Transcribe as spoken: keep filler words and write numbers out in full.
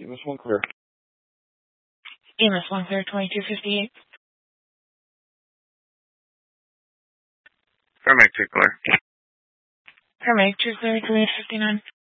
E M S one clear. E M S one clear, twenty-two fifty-eight. Paramedic two clear. Paramedic two clear, twenty fifty-nine.